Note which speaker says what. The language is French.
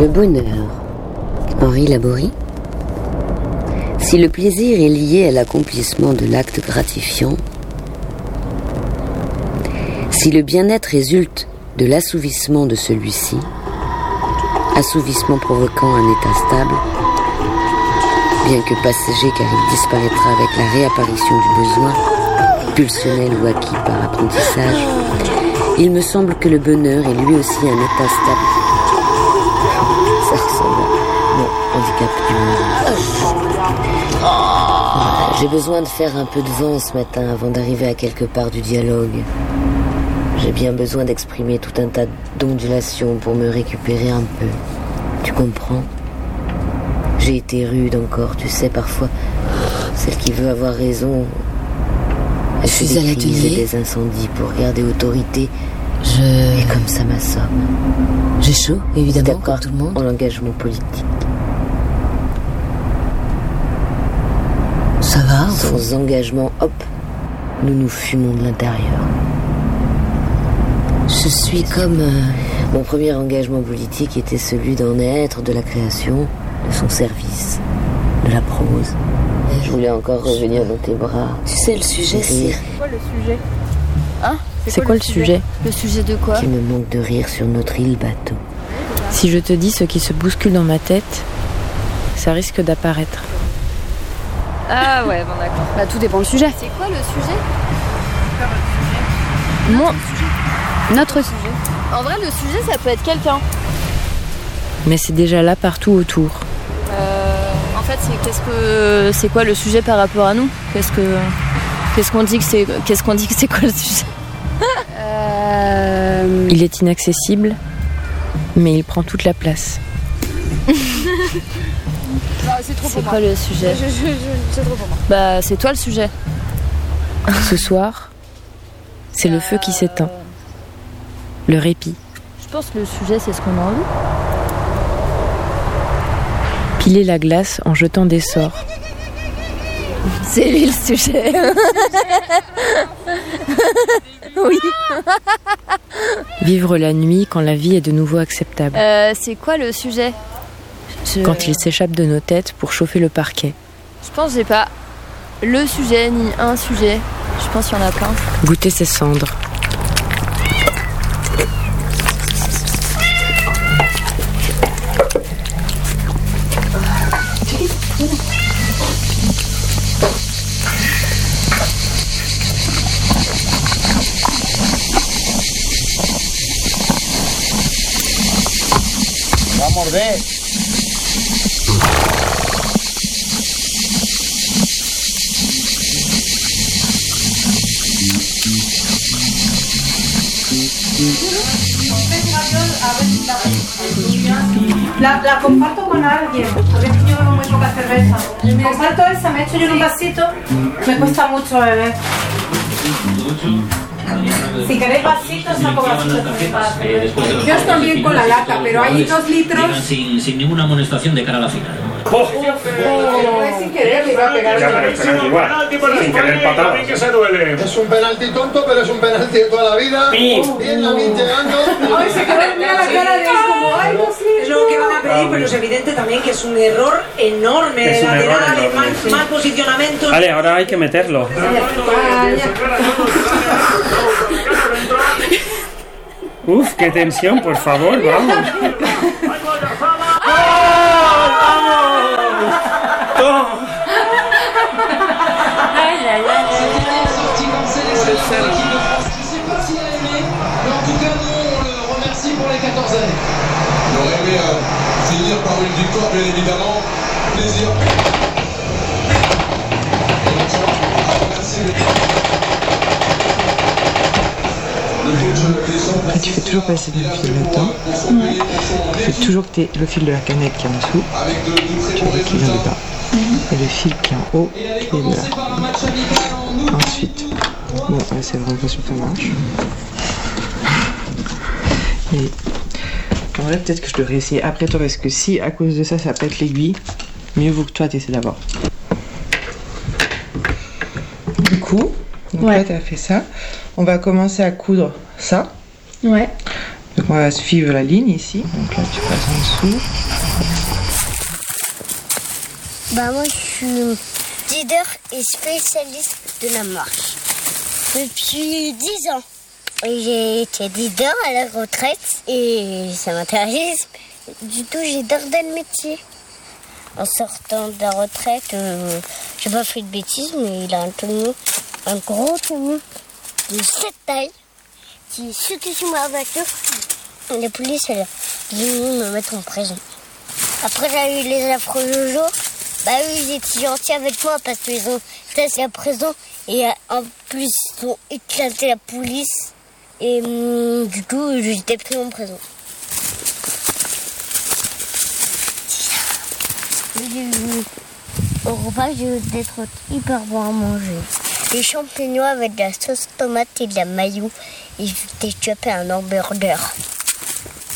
Speaker 1: Le bonheur. Henri Laborie. Si le plaisir est lié à l'accomplissement de l'acte gratifiant, si le bien-être résulte de l'assouvissement de celui-ci, assouvissement provoquant un état stable, bien que passager car il disparaîtra avec la réapparition du besoin, pulsionnel ou acquis par apprentissage, il me semble que le bonheur est lui aussi un état stable. Ça ressemble à mon handicap du monde. Voilà, j'ai besoin de faire un peu de vent ce matin avant d'arriver à quelque part du dialogue. J'ai bien besoin d'exprimer tout un tas d'ondulations pour me récupérer un peu. Tu comprends ? J'ai été rude encore, tu sais, parfois. Celle qui veut avoir raison. Elle fait des crises et des incendies pour garder autorité. Et comme ça m'assomme.
Speaker 2: J'ai chaud, évidemment,
Speaker 1: d'accord,
Speaker 2: comme tout le monde.
Speaker 1: En l'engagement politique.
Speaker 2: Ça va.
Speaker 1: Sans engagement, hop, nous nous fumons de l'intérieur.
Speaker 2: Je suis comme...
Speaker 1: Mon premier engagement politique était celui d'en être, de la création, de son service, de la prose. Je voulais encore revenir dans tes bras.
Speaker 2: Tu sais, le sujet, c'est...
Speaker 3: C'est quoi le sujet ? Hein ?
Speaker 4: C'est quoi le sujet ?
Speaker 3: Le sujet de quoi ?
Speaker 1: Qu'il me manque de rire sur notre île bateau.
Speaker 4: Si je te dis ce qui se bouscule dans ma tête, ça risque d'apparaître.
Speaker 3: Ah ouais, bon d'accord.
Speaker 5: Bah tout dépend du sujet.
Speaker 3: C'est quoi le sujet ?
Speaker 5: Notre sujet.
Speaker 3: En vrai, le sujet, ça peut être quelqu'un.
Speaker 4: Mais c'est déjà là partout autour.
Speaker 3: En fait, c'est quoi le sujet par rapport à nous ? Qu'est-ce qu'on dit que c'est quoi le sujet ?
Speaker 4: Il est inaccessible, mais il prend toute la place.
Speaker 5: C'est trop
Speaker 3: C'est quoi le sujet ?
Speaker 5: C'est trop pour moi.
Speaker 3: Bah, c'est toi le sujet.
Speaker 4: Ce soir, c'est le feu qui s'éteint. Le répit.
Speaker 3: Je pense que le sujet, c'est ce qu'on a envie.
Speaker 4: Piler la glace en jetant des sorts.
Speaker 3: C'est lui le sujet. Oui.
Speaker 4: Vivre la nuit quand la vie est de nouveau acceptable.
Speaker 3: C'est quoi le sujet ?
Speaker 4: Quand il s'échappe de nos têtes pour chauffer le parquet.
Speaker 3: Je pense que j'ai pas le sujet ni un sujet. Je pense qu'il y en a plein.
Speaker 4: Goûter ses cendres.
Speaker 6: Va a morder.
Speaker 7: La comparto con alguien, porque es que yo bebo muy poca cerveza. Comparto esa, me echo yo en un vasito, me cuesta mucho beber. Si queréis vasitos, saco vasitos. Yo estoy bien con la lata, pero hay 2 litros.
Speaker 8: Sin ninguna amonestación de cara a la final.
Speaker 7: Sin querer, le iba a pegar.
Speaker 6: Ya, pero es penalti igual. Sin querer patada.
Speaker 9: Es un penalti tonto, pero es un penalti de toda la vida. Bien la bien llegando.
Speaker 7: Ay, se quedó mira la cara de como, ay, no sé.
Speaker 10: Es lo que van a pedir, pero es evidente también que es un error enorme de laterales, mal posicionamiento.
Speaker 11: Vale, ahora hay que meterlo. Uf, qué tensión, por favor, vamos.
Speaker 9: On aurait aimé finir par une victoire, bien évidemment. Plaisir.
Speaker 12: Après, tu fais toujours passer le fil là-dedans. Tu fais toujours que le fil de la cannette qui est en dessous, tu vois qui vient de bas. Et le fil qui est en haut, qui est de là. Ensuite, bon, c'est vraiment pas sûr que ça marche. Et en vrai, peut-être que je devrais essayer après toi, parce que si à cause de ça, ça pète l'aiguille, mieux vaut que toi t'essaies d'abord. Du coup, donc là, t'as fait ça. On va commencer à coudre ça.
Speaker 5: Ouais.
Speaker 12: Donc On va suivre la ligne ici. Donc là, tu passes en dessous.
Speaker 13: Moi, je suis leader et spécialiste de la marche. Depuis 10 ans. J'ai été leader à la retraite et ça m'intéresse. Du tout, j'adore le métier. En sortant de la retraite, j'ai pas fait de bêtises, mais il a un gros tenue de cette taille qui sautait sur ma voiture. La police, elle est venue me mettre en prison. Après, j'ai eu les affreux Jojo. Eux, ils étaient gentils avec moi parce qu'ils ont placé la prison et en plus, ils ont éclaté la police. Et du coup, j'étais pris en prison. Au repas, j'ai eu des trucs hyper bons à manger. Des champignons avec de la sauce tomate et de la mayo. Et j'ai chopé un hamburger.